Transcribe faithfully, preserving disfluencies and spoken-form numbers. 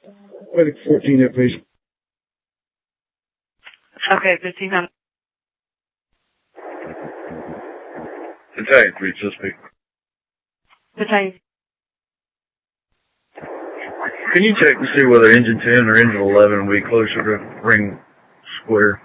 Medic fourteen there, please. Okay, fifteen hundred. Battalion three, suspect. Battalion. Can you check to see whether engine ten or engine eleven will be closer to ring square?